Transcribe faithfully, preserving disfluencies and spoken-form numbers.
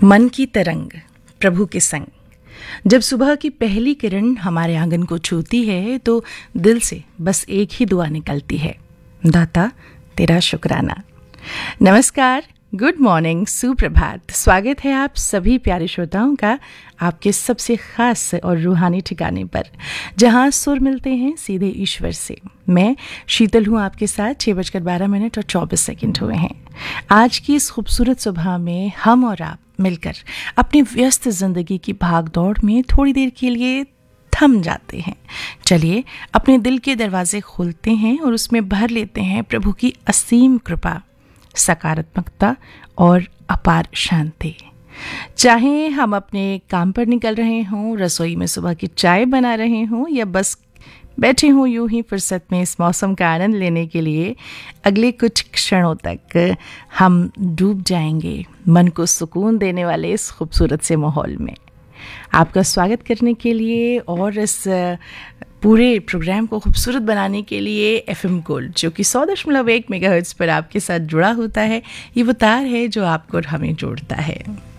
मन की तरंग प्रभु के संग। जब सुबह की पहली किरण हमारे आंगन को छूती है तो दिल से बस एक ही दुआ निकलती है, दाता तेरा शुक्राना। नमस्कार, गुड मॉर्निंग, सुप्रभात। स्वागत है आप सभी प्यारे श्रोताओं का आपके सबसे खास और रूहानी ठिकाने पर, जहां सुर मिलते हैं सीधे ईश्वर से। मैं शीतल हूं आपके साथ। छः बजकर बारह मिनट और चौबीस सेकंड हुए हैं। आज की इस खूबसूरत सुबह में हम और आप मिलकर अपनी व्यस्त जिंदगी की भाग दौड़ में थोड़ी देर के लिए थम जाते हैं। चलिए अपने दिल के दरवाजे खोलते हैं और उसमें भर लेते हैं प्रभु की असीम कृपा, सकारात्मकता और अपार शांति। चाहे हम अपने काम पर निकल रहे हों, रसोई में सुबह की चाय बना रहे हों या बस बैठे हों यूं ही फुर्सत में इस मौसम का आनंद लेने के लिए, अगले कुछ क्षणों तक हम डूब जाएंगे मन को सुकून देने वाले इस खूबसूरत से माहौल में। आपका स्वागत करने के लिए और इस पूरे प्रोग्राम को खूबसूरत बनाने के लिए एफएम गोल्ड, जो कि सौ दशमलव एक मेगाहर्ट्ज़ पर आपके साथ जुड़ा होता है, ये वो तार है जो आपको और हमें जोड़ता है।